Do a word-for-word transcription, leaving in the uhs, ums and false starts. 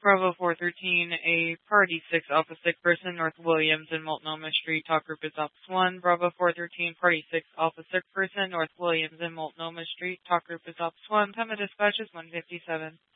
Bravo four thirteen, a party six Alpha sick person, North Williams and Multnomah Street, talk group is Alpha one. Bravo four thirteen, party six Alpha sick person, North Williams and Multnomah Street, talk group is Alpha one. Time of dispatch is one fifty-seven.